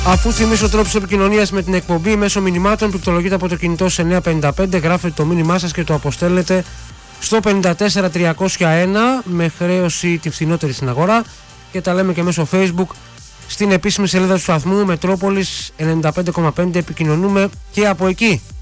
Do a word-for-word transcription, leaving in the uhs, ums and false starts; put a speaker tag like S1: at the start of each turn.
S1: Αφού θυμίσω τρόπους επικοινωνίας με την εκπομπή μέσω μηνυμάτων, πληκτρολογείτε από το κινητό σε εννιά πέντε πέντε, γράφετε το μήνυμά σας και το αποστέλλετε στο πέντε τέσσερα τριακόσια ένα με χρέωση τη φθηνότερη στην αγορά, και τα λέμε και μέσω Facebook στην επίσημη σελίδα του σταθμού Μετρόπολης ενενήντα πέντε κόμμα πέντε, επικοινωνούμε και από εκεί.